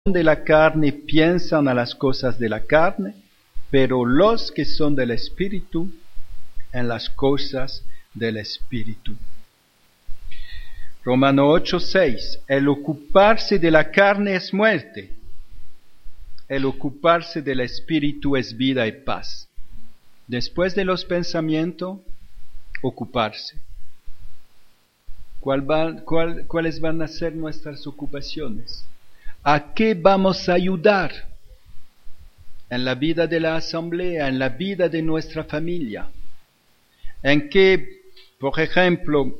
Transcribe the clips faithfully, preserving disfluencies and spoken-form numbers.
de la carne piensan a las cosas de la carne, pero los que son del Espíritu en las cosas del Espíritu. Romano ocho, seis. El ocuparse de la carne es muerte. El ocuparse del Espíritu es vida y paz. Después de los pensamientos, ocuparse. ¿Cuál va, cuál, ¿Cuáles van a ser nuestras ocupaciones? ¿A qué vamos a ayudar en la vida de la asamblea, en la vida de nuestra familia? ¿En qué, por ejemplo,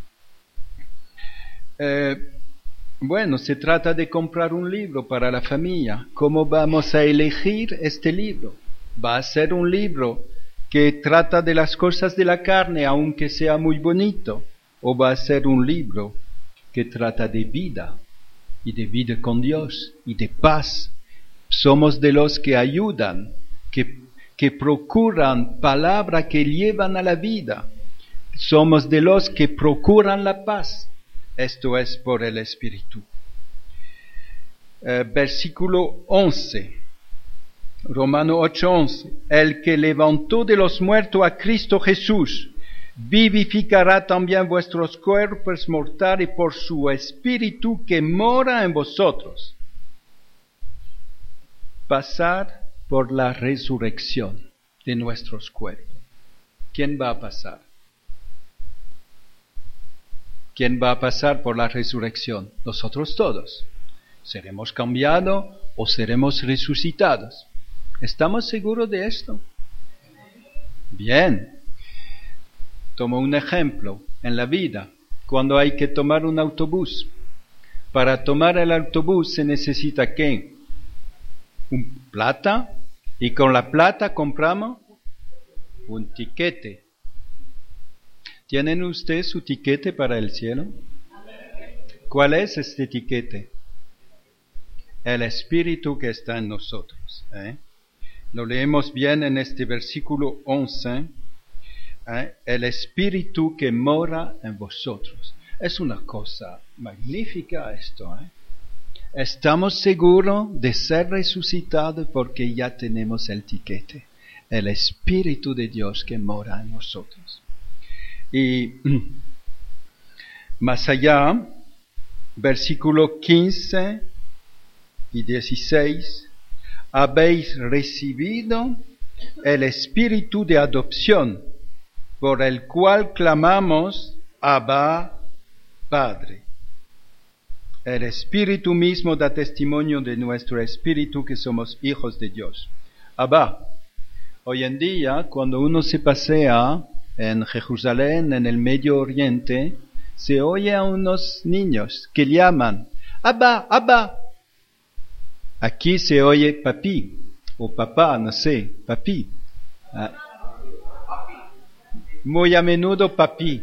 eh, bueno, se trata de comprar un libro para la familia? ¿Cómo vamos a elegir este libro? ¿Va a ser un libro que trata de las cosas de la carne, aunque sea muy bonito? ¿O va a ser un libro que trata de vida? Y de vida con Dios, y de paz. Somos de los que ayudan, que, que procuran palabras que llevan a la vida. Somos de los que procuran la paz. Esto es por el Espíritu. Eh, versículo once. Romano ocho, once. El que levantó de los muertos a Cristo Jesús, vivificará también vuestros cuerpos mortales por su Espíritu que mora en vosotros. Pasar por la resurrección de nuestros cuerpos. ¿Quién va a pasar? ¿Quién va a pasar por la resurrección? Nosotros todos. ¿Seremos cambiados o seremos resucitados? ¿Estamos seguros de esto? Bien. Tomo un ejemplo en la vida, cuando hay que tomar un autobús. Para tomar el autobús se necesita ¿qué? Un plata, y con la plata compramos un tiquete. ¿Tienen ustedes su tiquete para el cielo? ¿Cuál es este tiquete? El Espíritu que está en nosotros. ¿eh? Lo leemos bien en este versículo once. ¿Eh? El Espíritu que mora en vosotros. Es una cosa magnífica esto. ¿eh? Estamos seguros de ser resucitados porque ya tenemos el tiquete. El Espíritu de Dios que mora en nosotros. Y más allá, versículo quince y dieciséis. Habéis recibido el Espíritu de adopción, por el cual clamamos, Abba, Padre. El Espíritu mismo da testimonio de nuestro espíritu que somos hijos de Dios. Abba. Hoy en día, cuando uno se pasea en Jerusalén, en el Medio Oriente, se oye a unos niños que llaman, Abba, Abba. Aquí se oye papi, o papá, no sé, papi. Ah. Muy a menudo papi.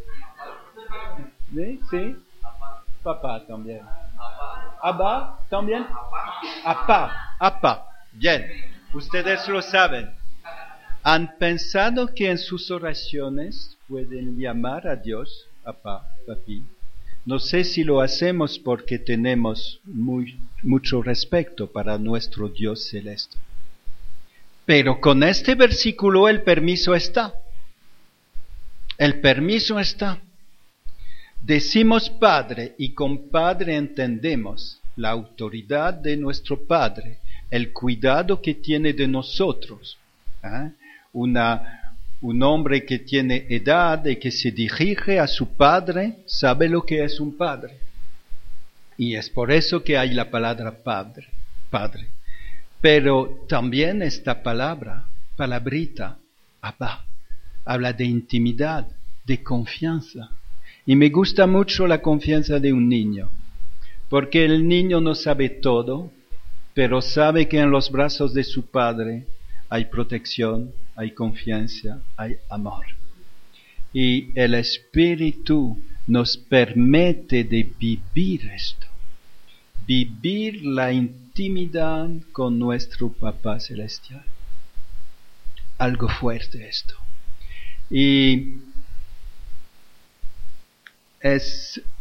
¿Sí? ¿Sí? Papá también. Abba también. Apá, apá. Bien, ustedes lo saben. ¿Han pensado que en sus oraciones pueden llamar a Dios apá, papi? No sé si lo hacemos porque tenemos muy, mucho respeto para nuestro Dios celeste. Pero con este versículo el permiso está. El permiso está. Decimos Padre y con Padre entendemos la autoridad de nuestro Padre, el cuidado que tiene de nosotros. ¿eh? Una, un hombre que tiene edad y que se dirige a su Padre sabe lo que es un Padre. Y es por eso que hay la palabra Padre. Padre. Pero también esta palabra, palabrita, Abba, habla de intimidad, de confianza. Y me gusta mucho la confianza de un niño, porque el niño no sabe todo, pero sabe que en los brazos de su padre hay protección, hay confianza, hay amor. Y el Espíritu nos permite de vivir esto, vivir la intimidad con nuestro Papá Celestial. Algo fuerte esto. Y es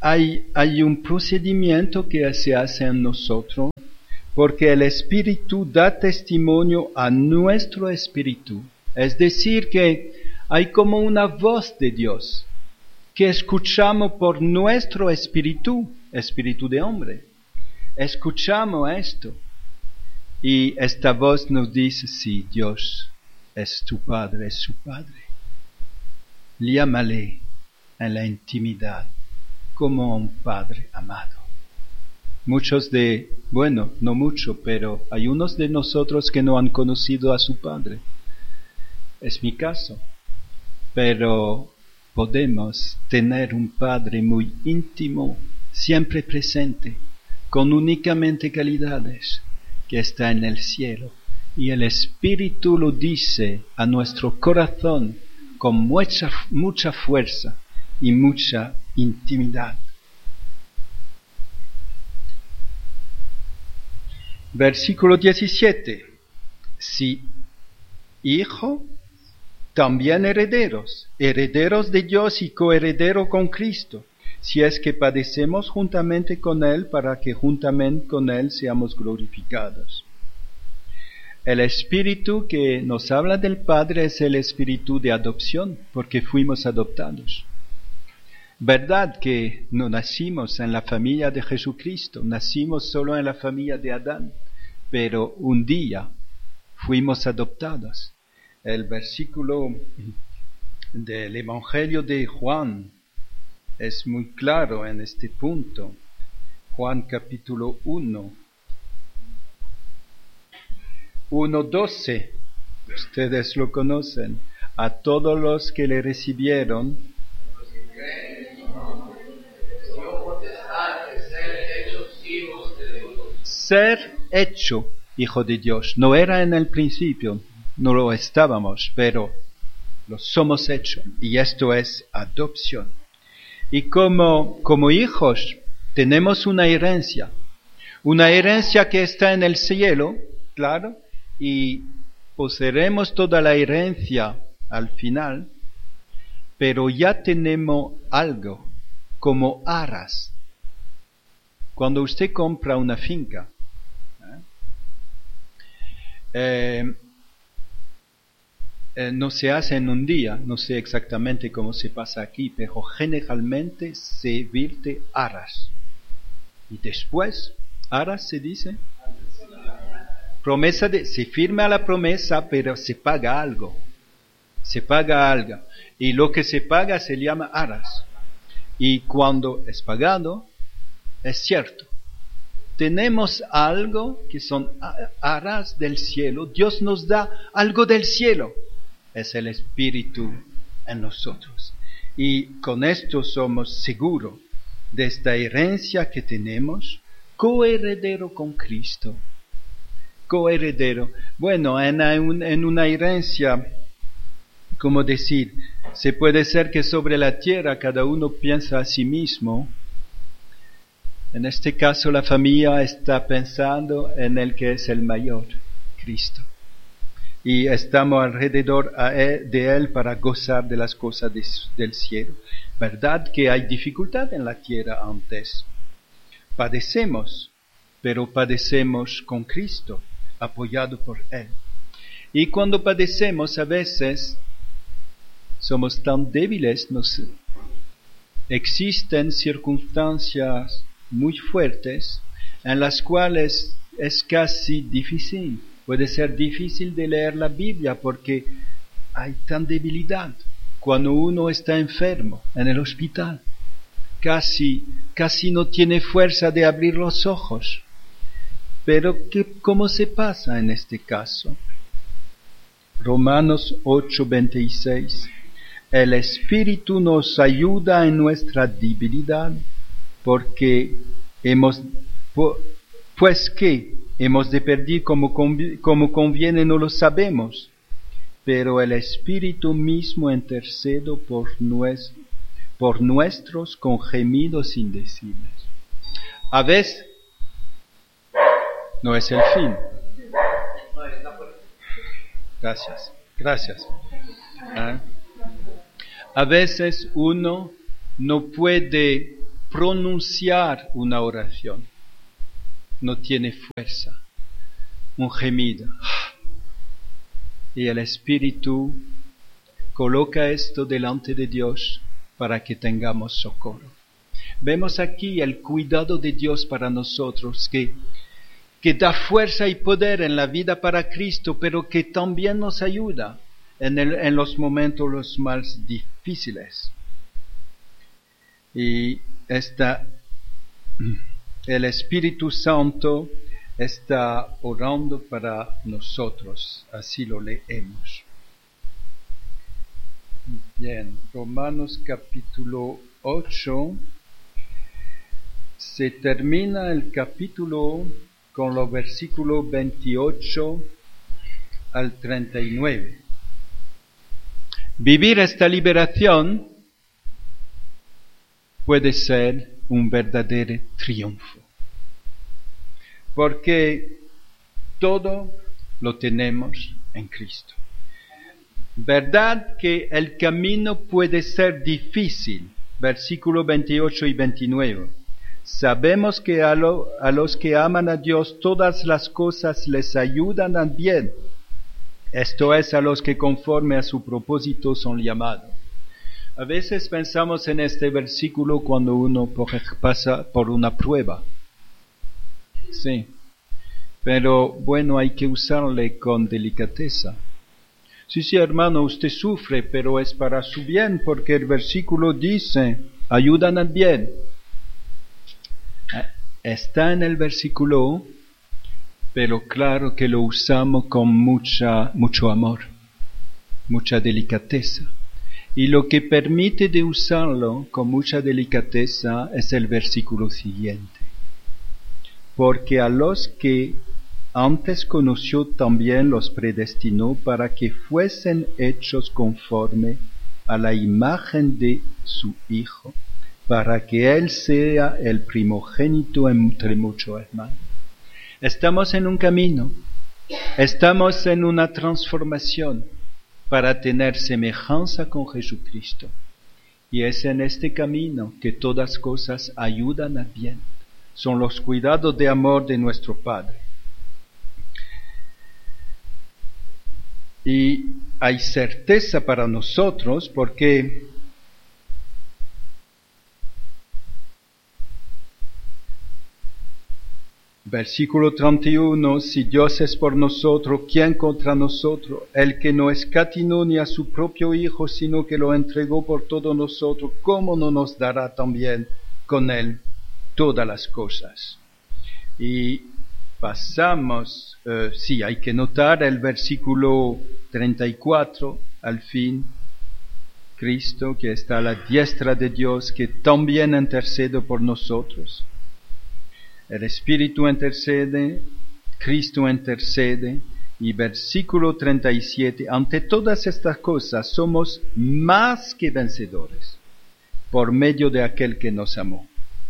hay, hay un procedimiento que se hace en nosotros, porque el Espíritu da testimonio a nuestro espíritu. Es decir, que hay como una voz de Dios que escuchamos por nuestro espíritu, espíritu de hombre. Escuchamos esto y esta voz nos dice, sí, Dios es tu Padre, es su Padre. Llámale en la intimidad como un Padre amado. Muchos de, bueno, no mucho, pero hay unos de nosotros que no han conocido a su Padre. Es mi caso. Pero podemos tener un Padre muy íntimo, siempre presente, con únicamente calidades, que está en el cielo. Y el Espíritu lo dice a nuestro corazón con mucha, mucha fuerza y mucha intimidad. Versículo diecisiete. Si hijo, también herederos, herederos de Dios y coheredero con Cristo, si es que padecemos juntamente con Él, para que juntamente con Él seamos glorificados. El Espíritu que nos habla del Padre es el Espíritu de adopción, porque fuimos adoptados. Verdad que no nacimos en la familia de Jesucristo, nacimos solo en la familia de Adán, pero un día fuimos adoptados. El versículo del Evangelio de Juan es muy claro en este punto. Juan capítulo uno, uno doce, ustedes lo conocen. A todos los que le recibieron, ser hecho hijo de Dios. No era en el principio, no lo estábamos, pero lo somos hecho, y esto es adopción. Y como, como hijos tenemos una herencia, una herencia que está en el cielo, claro, y poseeremos toda la herencia al final, pero ya tenemos algo como aras. Cuando usted compra una finca, eh, eh, no se hace en un día, no sé exactamente cómo se pasa aquí, pero generalmente se vierte aras. Y después, aras se dice, promesa de, se firma la promesa, pero se paga algo, se paga algo, y lo que se paga se llama aras. Y cuando es pagado, es cierto, tenemos algo que son aras del cielo. Dios nos da algo del cielo, es el Espíritu en nosotros. Y con esto somos seguros de esta herencia que tenemos, coheredero con Cristo. Coheredero. Bueno, en, un, en una herencia, como decir, se puede ser que sobre la tierra cada uno piensa a sí mismo. En este caso la familia está pensando en el que es el mayor, Cristo. Y estamos alrededor de Él para gozar de las cosas de, del cielo. Verdad que hay dificultad en la tierra antes. Padecemos, pero padecemos con Cristo, apoyado por Él. Y cuando padecemos a veces somos tan débiles, nos existen circunstancias muy fuertes en las cuales es casi difícil, puede ser difícil de leer la Biblia porque hay tan debilidad. Cuando uno está enfermo en el hospital, casi, casi no tiene fuerza de abrir los ojos. Pero ¿qué, cómo se pasa en este caso? Romanos ocho veintiséis. El Espíritu nos ayuda en nuestra debilidad, porque hemos, pues que hemos de pedir como, como conviene no lo sabemos, pero el Espíritu mismo intercede por, nues, por nuestros con gemidos indecibles. A veces no es el fin. Gracias, gracias. ¿Ah? A veces uno no puede pronunciar una oración. No tiene fuerza. Un gemido. Y el Espíritu coloca esto delante de Dios para que tengamos socorro. Vemos aquí el cuidado de Dios para nosotros, que, que da fuerza y poder en la vida para Cristo, pero que también nos ayuda en, el, en los momentos los más difíciles. Y esta, el Espíritu Santo está orando para nosotros, así lo leemos. Bien, Romanos capítulo ocho, se termina el capítulo con los versículos veintiocho al treinta y nueve. Vivir esta liberación puede ser un verdadero triunfo, porque todo lo tenemos en Cristo. Verdad que el camino puede ser difícil, versículos veintiocho y veintinueve. Sabemos que a, lo, a los que aman a Dios todas las cosas les ayudan a bien. Esto es, a los que conforme a su propósito son llamados. A veces pensamos en este versículo cuando uno pasa por una prueba. Sí, pero bueno, hay que usarle con delicadeza. Sí, sí, hermano, usted sufre, pero es para su bien, porque el versículo dice, ayudan al bien. Está en el versículo, pero claro que lo usamos con mucha, mucho amor, mucha delicadeza. Y lo que permite de usarlo con mucha delicadeza es el versículo siguiente. Porque a los que antes conoció también los predestinó para que fuesen hechos conforme a la imagen de su Hijo, para que Él sea el primogénito entre muchos hermanos. Estamos en un camino, estamos en una transformación para tener semejanza con Jesucristo. Y es en este camino que todas cosas ayudan a bien. Son los cuidados de amor de nuestro Padre. Y hay certeza para nosotros porque versículo treinta y uno, si Dios es por nosotros, ¿quién contra nosotros? El que no escatimó ni a su propio Hijo, sino que lo entregó por todos nosotros, ¿cómo no nos dará también con Él todas las cosas? Y pasamos, uh, sí, hay que notar el versículo treinta y cuatro, al fin, Cristo que está a la diestra de Dios, que también intercede por nosotros. El Espíritu intercede, Cristo intercede, y versículo treinta y siete, ante todas estas cosas somos más que vencedores, por medio de aquel que nos amó.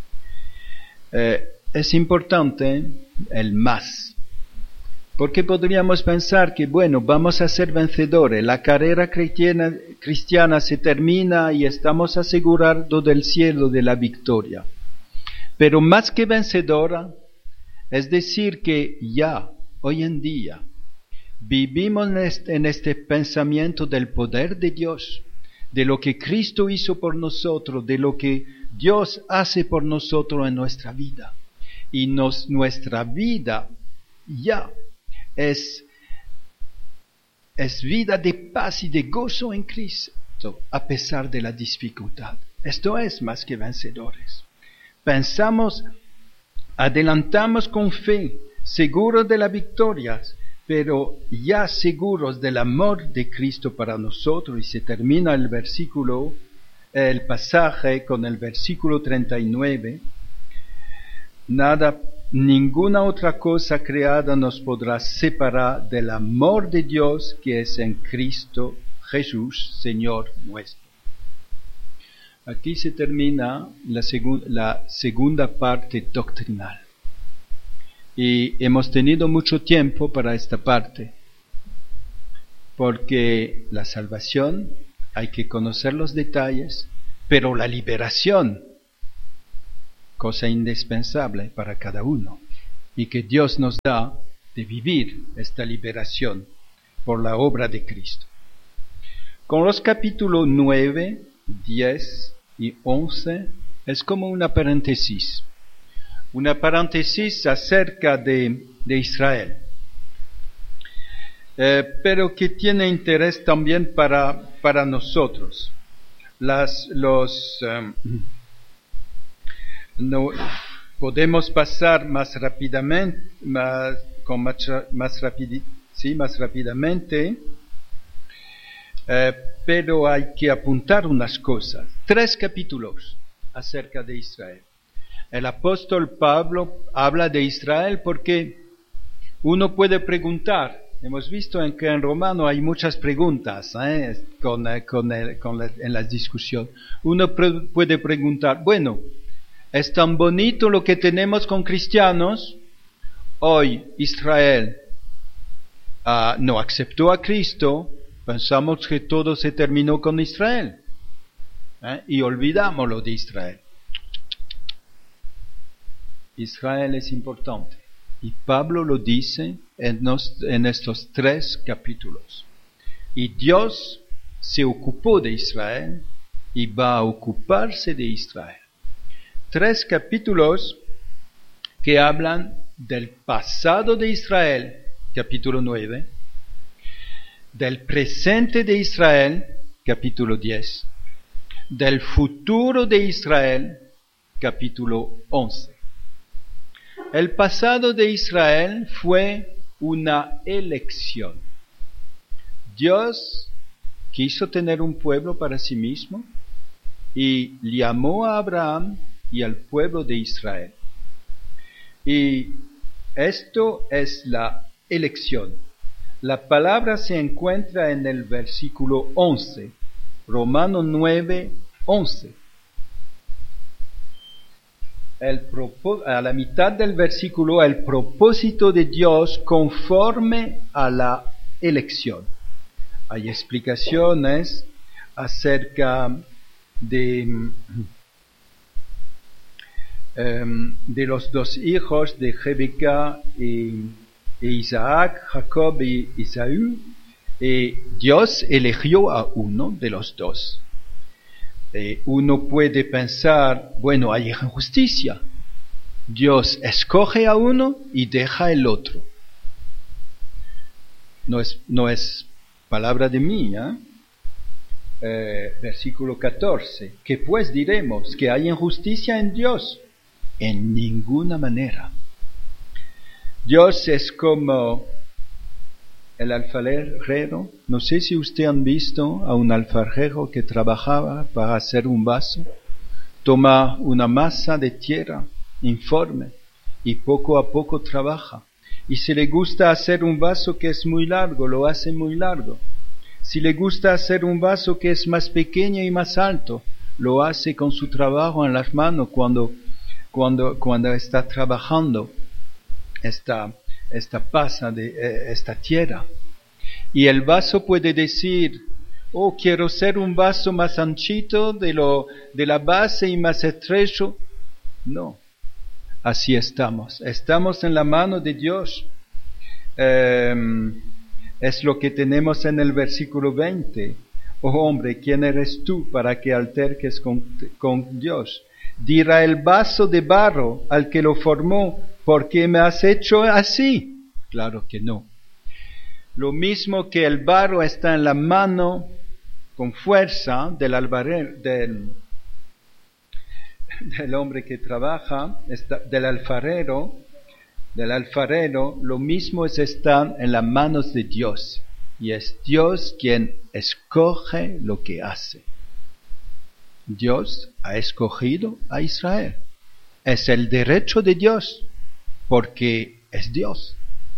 Eh, es importante el más, porque podríamos pensar que, bueno, vamos a ser vencedores, la carrera cristiana, cristiana se termina y estamos asegurados del cielo de la victoria. Pero más que vencedora, es decir que ya, hoy en día, vivimos en este, en este pensamiento del poder de Dios, de lo que Cristo hizo por nosotros, de lo que Dios hace por nosotros en nuestra vida. Y nos, nuestra vida ya es, es vida de paz y de gozo en Cristo, a pesar de la dificultad. Esto es más que vencedores. Pensamos, adelantamos con fe, seguros de la victoria, pero ya seguros del amor de Cristo para nosotros. Y se termina el versículo, el pasaje con el versículo treinta y nueve. Nada, ninguna otra cosa creada nos podrá separar del amor de Dios que es en Cristo Jesús, Señor nuestro. Aquí se termina la, segu- la segunda parte doctrinal. Y hemos tenido mucho tiempo para esta parte, porque la salvación hay que conocer los detalles, pero la liberación cosa indispensable para cada uno, y que Dios nos da de vivir esta liberación por la obra de Cristo. Con los capítulos nueve, diez y once es como una paréntesis, una paréntesis acerca de, de Israel, eh, pero que tiene interés también para, para nosotros. Las, los, um, no, podemos pasar más rápidamente, más, con más, más, rapidi, sí, más rápidamente, eh, pero hay que apuntar unas cosas. Tres capítulos acerca de Israel. El apóstol Pablo habla de Israel porque uno puede preguntar. Hemos visto en que en Romano hay muchas preguntas ¿eh? con, con el, con la, en las discusiones. Uno pre, puede preguntar, bueno, es tan bonito lo que tenemos con cristianos. Hoy Israel uh, no aceptó a Cristo. Pensamos que todo se terminó con Israel. ¿eh? Y olvidamos lo de Israel. Israel es importante. Y Pablo lo dice en, nos, en estos tres capítulos. Y Dios se ocupó de Israel y va a ocuparse de Israel. Tres capítulos que hablan del pasado de Israel, capítulo nueve, del presente de Israel, capítulo diez, del futuro de Israel, capítulo once. El pasado de Israel fue una elección. Dios quiso tener un pueblo para sí mismo y llamó a Abraham y al pueblo de Israel. Y esto es la elección. La palabra se encuentra en el versículo once, Romanos nueve, once. El a la mitad del versículo, el propósito de Dios conforme a la elección. Hay explicaciones acerca de, um, de los dos hijos de Rebeca y, e Isaac, Jacob y Esaú. Y Dios eligió a uno de los dos. Eh, uno puede pensar, bueno, hay injusticia. Dios escoge a uno y deja el otro. No es, no es palabra de mí, ¿eh? Eh, versículo catorce. ¿Qué pues diremos? ¿Que hay injusticia en Dios? En ninguna manera. Dios es como el alfarero. No sé si ustedes han visto a un alfarero que trabajaba para hacer un vaso. Toma una masa de tierra informe y poco a poco trabaja. Y si le gusta hacer un vaso que es muy largo, lo hace muy largo. Si le gusta hacer un vaso que es más pequeño y más alto, lo hace con su trabajo en las manos cuando, cuando, cuando está trabajando esta esta pasa de eh, esta tierra. Y el vaso puede decir, oh, quiero ser un vaso más anchito de, lo, de la base y más estrecho. No, así estamos. Estamos en la mano de Dios. Eh, es lo que tenemos en el versículo veinte. Oh hombre, ¿quién eres tú para que alterques con, con Dios? Dirá el vaso de barro al que lo formó, ¿por qué me has hecho así? Claro que no. Lo mismo que el barro está en la mano con fuerza del alfarero, del, del hombre que trabaja, está, del alfarero, del alfarero, lo mismo es estar en las manos de Dios. Y es Dios quien escoge lo que hace. Dios ha escogido a Israel. Es el derecho de Dios, porque es Dios.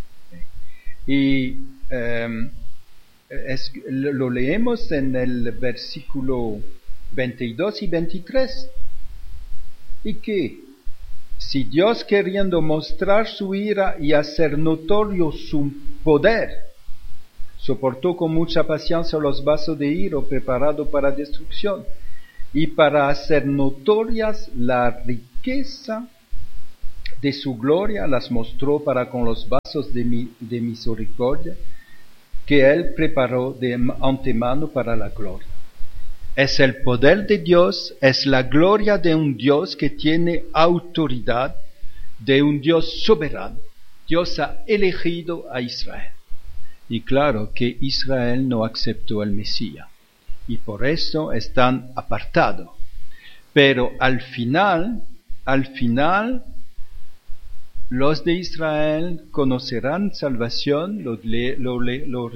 Y eh, es, lo leemos en el versículo veintidós y veintitrés. ¿Y qué? Si Dios, queriendo mostrar su ira y hacer notorio su poder, soportó con mucha paciencia los vasos de ira preparados para destrucción, y para hacer notorias la riqueza de su gloria las mostró para con los vasos de, mi, de misericordia que él preparó de antemano para la gloria. Es el poder de Dios, es la gloria de un Dios que tiene autoridad, de un Dios soberano. Dios ha elegido a Israel. Y claro que Israel no aceptó al Mesías, y por eso están apartados. Pero al final, al final, los de Israel conocerán salvación. Lo, lo, lo, lo,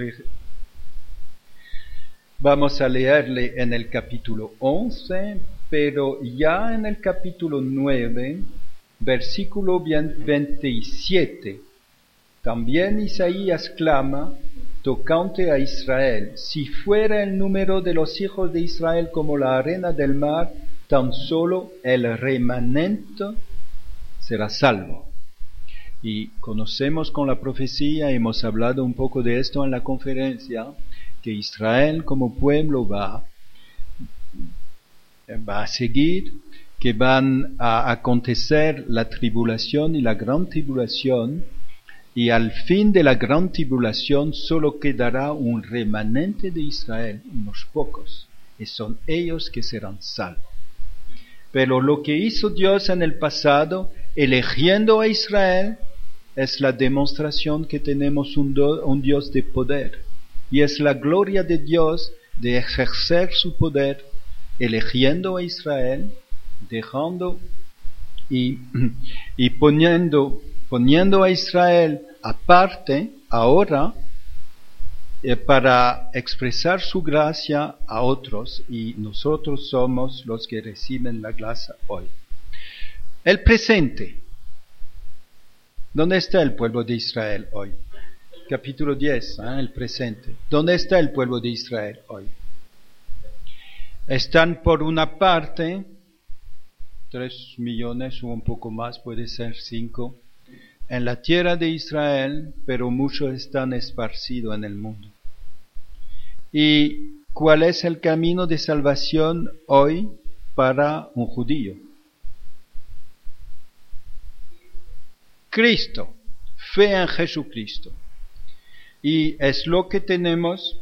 vamos a leerle en el capítulo once, pero ya en el capítulo nueve, versículo veintisiete, también Isaías clama tocante a Israel: si fuera el número de los hijos de Israel como la arena del mar, tan solo el remanente será salvo. Y conocemos con la profecía, hemos hablado un poco de esto en la conferencia, que Israel como pueblo va, va a seguir, que van a acontecer la tribulación y la gran tribulación, y al fin de la gran tribulación solo quedará un remanente de Israel, unos pocos, y son ellos que serán salvos. Pero lo que hizo Dios en el pasado, eligiendo a Israel, es la demostración que tenemos un, do, un Dios de poder, y es la gloria de Dios de ejercer su poder, eligiendo a Israel, dejando y, y poniendo, poniendo a Israel aparte ahora eh, para expresar su gracia a otros, y nosotros somos los que reciben la gracia hoy. El presente. ¿Dónde está el pueblo de Israel hoy? Capítulo diez, ¿eh? El presente. ¿Dónde está el pueblo de Israel hoy? Están por una parte, tres millones o un poco más, puede ser cinco, en la tierra de Israel, pero muchos están esparcidos en el mundo. ¿Y cuál es el camino de salvación hoy para un judío? Cristo, fe en Jesucristo. Y es lo que tenemos,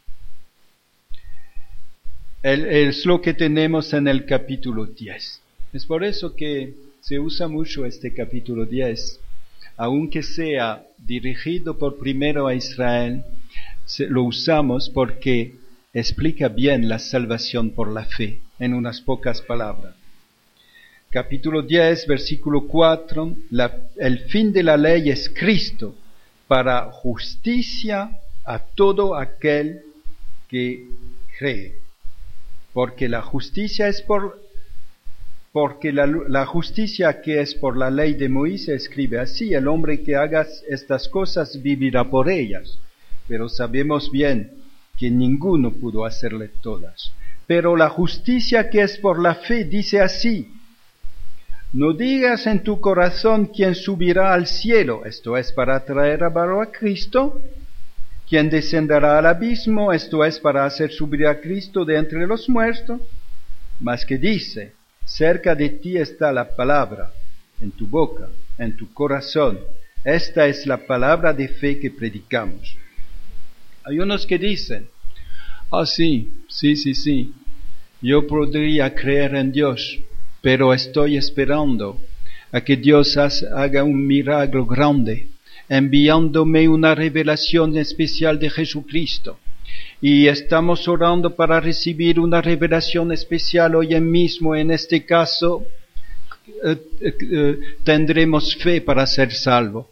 es lo que tenemos en el capítulo diez. Es por eso que se usa mucho este capítulo diez, aunque sea dirigido por primero a Israel, lo usamos porque explica bien la salvación por la fe, en unas pocas palabras. Capítulo diez, versículo cuatro, la, el fin de la ley es Cristo, para justicia a todo aquel que cree. Porque la justicia es por, porque la, la justicia que es por la ley de Moisés escribe así: el hombre que haga estas cosas vivirá por ellas. Pero sabemos bien que ninguno pudo hacerle todas. Pero la justicia que es por la fe dice así: no digas en tu corazón quién subirá al cielo, esto es para traer abajo a Cristo, quién descenderá al abismo, esto es para hacer subir a Cristo de entre los muertos, mas que dice: cerca de ti está la palabra, en tu boca, en tu corazón. Esta es la palabra de fe que predicamos. Hay unos que dicen: ah, oh, sí, sí, sí, sí, yo podría creer en Dios, pero estoy esperando a que Dios haga un milagro grande, enviándome una revelación especial de Jesucristo. Y estamos orando para recibir una revelación especial hoy mismo. En este caso, eh, eh, tendremos fe para ser salvos.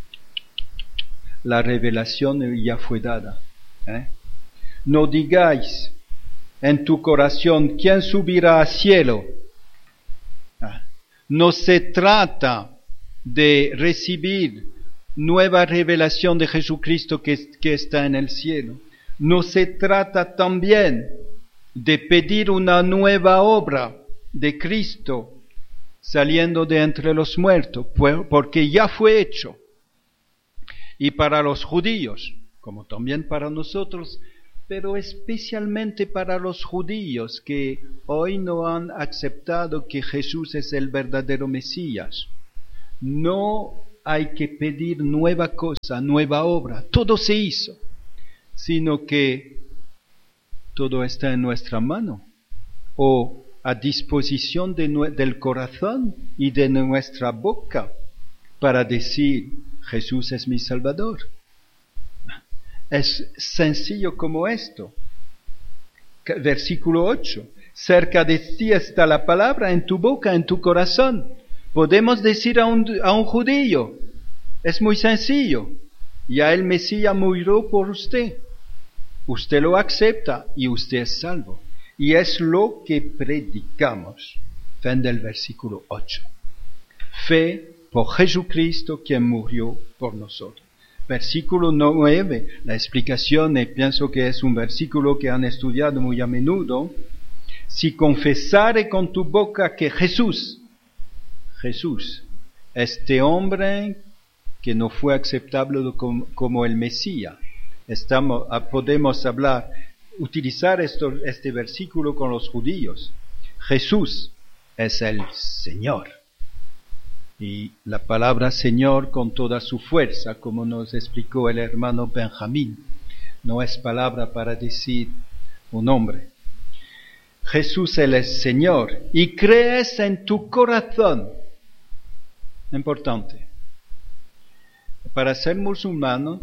La revelación ya fue dada. ¿eh? No digáis en tu corazón quién subirá al cielo. No se trata de recibir nueva revelación de Jesucristo que, que está en el cielo. No se trata también de pedir una nueva obra de Cristo saliendo de entre los muertos, porque ya fue hecho. Y para los judíos, como también para nosotros, pero especialmente para los judíos que hoy no han aceptado que Jesús es el verdadero Mesías. No hay que pedir nueva cosa, nueva obra, todo se hizo, sino que todo está en nuestra mano o a disposición de, del corazón y de nuestra boca para decir, Jesús es mi Salvador. Es sencillo como esto. Versículo ocho. Cerca de ti está la palabra, en tu boca, en tu corazón. Podemos decir a un, a un judío, es muy sencillo, ya el Mesías murió por usted. Usted lo acepta y usted es salvo. Y es lo que predicamos. Fin del versículo ocho. Fe por Jesucristo quien murió por nosotros. Versículo nueve, la explicación, y pienso que es un versículo que han estudiado muy a menudo. Si confesare con tu boca que Jesús, Jesús, este hombre que no fue aceptable como, como el Mesías, estamos, podemos hablar, utilizar esto, este versículo con los judíos. Jesús es el Señor. Y la palabra Señor con toda su fuerza, como nos explicó el hermano Benjamín, no es palabra para decir un hombre. Jesús es el Señor y crees en tu corazón. Importante. Para ser musulmano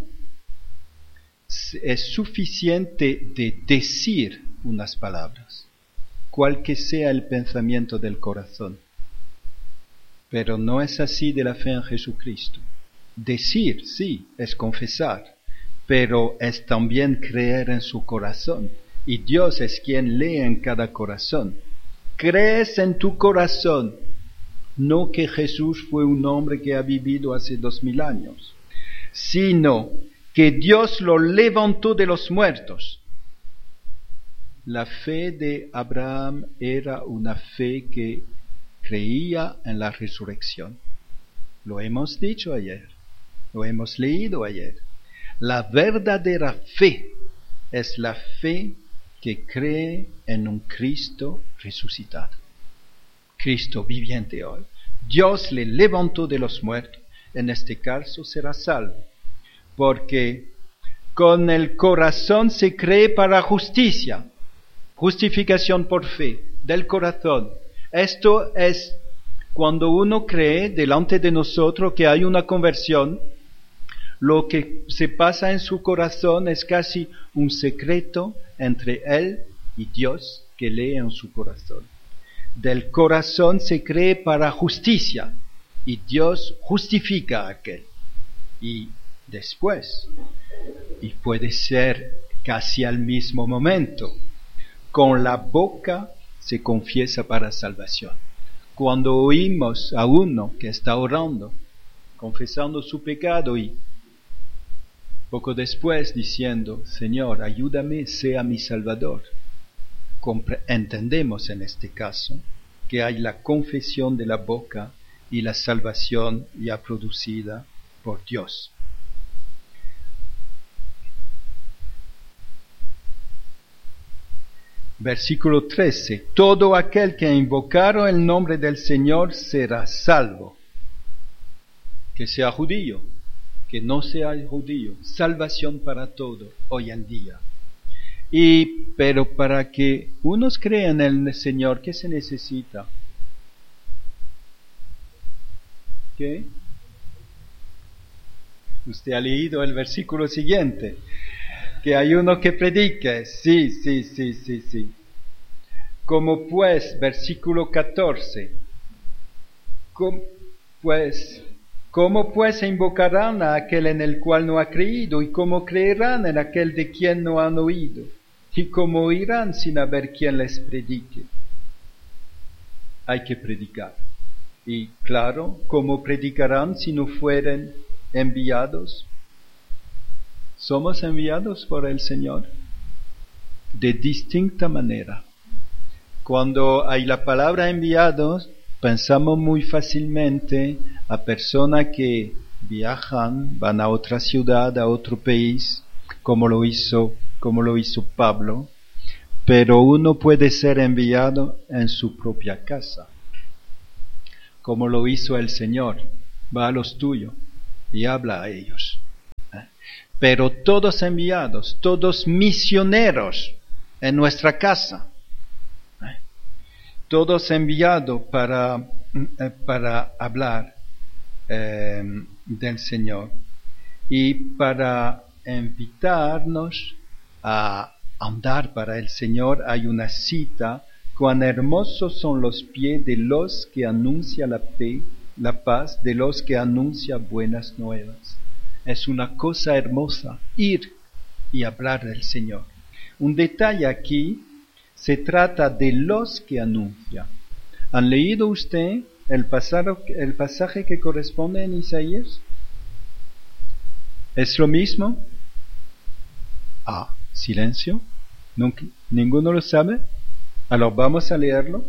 es suficiente de decir unas palabras, cual que sea el pensamiento del corazón. Pero no es así de la fe en Jesucristo. Decir, sí, es confesar, pero es también creer en su corazón. Y Dios es quien lee en cada corazón. Crees en tu corazón, no que Jesús fue un hombre que ha vivido hace dos mil años, sino que Dios lo levantó de los muertos. La fe de Abraham era una fe que creía en la resurrección. Lo hemos dicho ayer, lo hemos leído ayer. La verdadera fe es la fe que cree en un Cristo resucitado. Cristo viviente hoy. Dios le levantó de los muertos. En este caso será salvo. Porque con el corazón se cree para justicia. Justificación por fe, del corazón. Esto es cuando uno cree delante de nosotros que hay una conversión, lo que se pasa en su corazón es casi un secreto entre él y Dios que lee en su corazón. Del corazón se cree para justicia y Dios justifica a aquel. Y después, y puede ser casi al mismo momento, con la boca se confiesa para salvación. Cuando oímos a uno que está orando, confesando su pecado y poco después diciendo, Señor, ayúdame, sea mi Salvador, Compre- entendemos en este caso que hay la confesión de la boca y la salvación ya producida por Dios. Versículo trece. Todo aquel que invocare el nombre del Señor será salvo. Que sea judío, que no sea judío. Salvación para todo hoy en día. Y, pero para que unos crean en el Señor, ¿qué se necesita? ¿Qué? Usted ha leído el versículo siguiente. Que hay uno que predique, sí, sí, sí, sí, sí. Como pues, versículo catorce, ¿cómo pues, cómo pues invocarán a aquel en el cual no ha creído? ¿Y cómo creerán en aquel de quien no han oído? ¿Y cómo oirán sin haber quien les predique? Hay que predicar. Y claro, ¿cómo predicarán si no fueren enviados? ¿Somos enviados por el Señor? De distinta manera. Cuando hay la palabra enviados, pensamos muy fácilmente a personas que viajan, van a otra ciudad, a otro país, como lo hizo como lo hizo Pablo, pero uno puede ser enviado en su propia casa, como lo hizo el Señor. Va a los tuyos y habla a ellos. Pero todos enviados, todos misioneros en nuestra casa, todos enviados para, para hablar eh, del Señor y para invitarnos a andar para el Señor. Hay una cita: cuán hermosos son los pies de los que anuncian la, pe, la paz, de los que anuncian buenas nuevas. Es una cosa hermosa ir y hablar del Señor. Un detalle aquí, se trata de los que anuncian. ¿Han leído usted el pasaje, el pasaje que corresponde en Isaías? ¿Es lo mismo? Ah, silencio. ¿Nunca, ¿Ninguno lo sabe? Alors vamos a leerlo.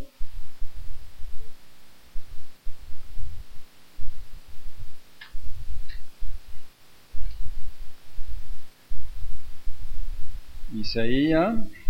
Isaías